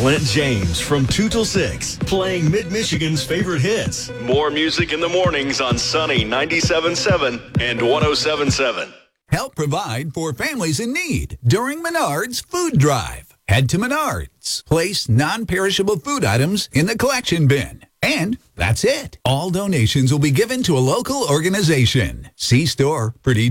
Clint James from 2 till 6, playing Mid-Michigan's favorite hits. More music in the mornings on Sunny 97.7 and 107.7. Help provide for families in need during Menards Food Drive. Head to Menards. Place non-perishable food items in the collection bin. And that's it. All donations will be given to a local organization. See store for details.